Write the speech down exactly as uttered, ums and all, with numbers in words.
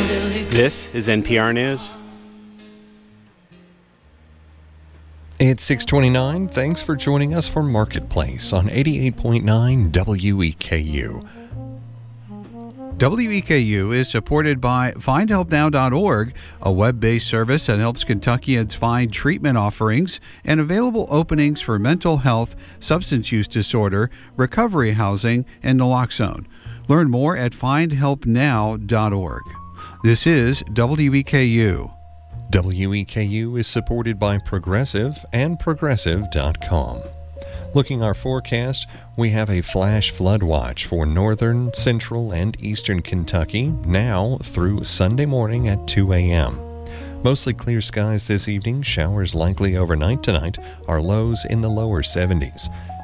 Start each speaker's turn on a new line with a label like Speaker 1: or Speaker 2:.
Speaker 1: This is N P R News.
Speaker 2: It's six twenty-nine. Thanks for joining us for Marketplace on eighty-eight point nine W E K U.
Speaker 3: W E K U is supported by find help now dot org, a web-based service that helps Kentuckians find treatment offerings and available openings for mental health, substance use disorder, recovery housing, and naloxone. Learn more at find help now dot org. This is W E K U.
Speaker 2: W E K U is supported by Progressive and Progressive dot com. Looking our forecast, we have a flash flood watch for northern, central, and eastern Kentucky now through Sunday morning at two a.m. Mostly clear skies this evening, showers likely overnight tonight, our lows in the lower seventies.